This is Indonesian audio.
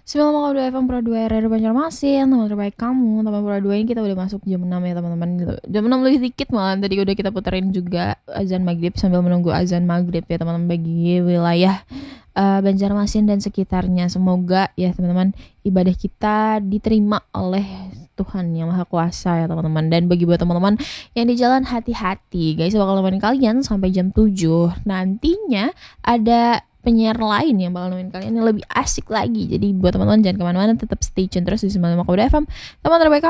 FM Pro 2 RR Banjarmasin, teman terbaik kamu, teman Pro 2 ini kita udah masuk jam 6 ya teman-teman. Jam 6 lebih dikit malah, tadi udah kita puterin juga azan maghrib sambil menunggu azan maghrib ya teman-teman bagi wilayah Banjarmasin dan sekitarnya. Semoga ya teman-teman ibadah kita diterima oleh Tuhan yang Maha Kuasa ya teman-teman. Dan bagi buat teman-teman yang di jalan, hati-hati guys, bakal nemenin kalian sampai jam 7. Nantinya ada penyiar lain yang bakal nemenin kalian yang lebih asik lagi. Jadi buat teman-teman jangan kemana-mana, tetap stay tune terus di 95,2 FM, teman terbaik